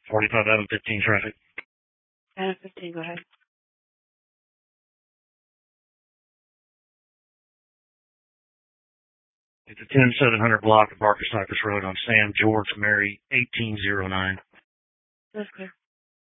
45 Adam 15 traffic. Adam 15, go ahead. It's a 10700 block of Barker Cypress Road on Sam George Mary 1809. That's clear.